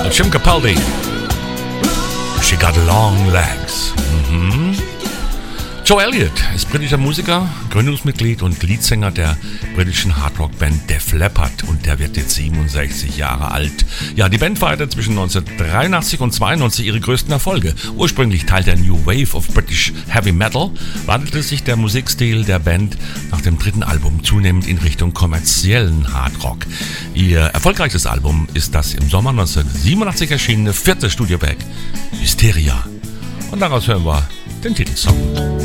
Jim Capaldi. She got long legs. Joe Elliott ist britischer Musiker, Gründungsmitglied und Leadsänger der britischen Hardrock-Band Def Leppard und der wird jetzt 67 Jahre alt. Ja, die Band feierte zwischen 1983 und 92 ihre größten Erfolge. Ursprünglich Teil der New Wave of British Heavy Metal, wandelte sich der Musikstil der Band nach dem dritten Album zunehmend in Richtung kommerziellen Hardrock. Ihr erfolgreichstes Album ist das im Sommer 1987 erschienene 4. Studiowerk Hysteria. Und daraus hören wir den Titelsong.